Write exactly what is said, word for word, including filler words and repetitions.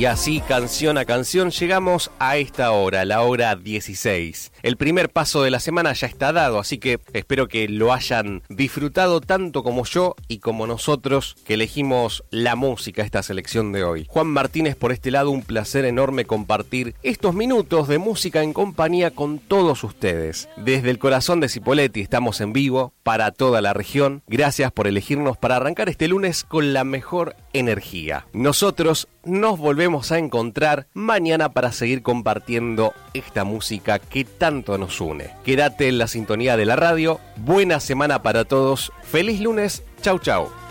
Y así, canción a canción, llegamos a esta hora, la hora dieciséis. El primer paso de la semana ya está dado, así que espero que lo hayan disfrutado tanto como yo y como nosotros que elegimos la música, esta selección de hoy. Juan Martínez por este lado, un placer enorme compartir estos minutos de música en compañía con todos ustedes. Desde el corazón de Cipolletti estamos en vivo para toda la región. Gracias por elegirnos para arrancar este lunes con la mejor energía. Nosotros nos volvemos a encontrar mañana para seguir compartiendo esta música que tanto nos une. Quédate en la sintonía de la radio. Buena semana para todos. Feliz lunes. Chau, chau.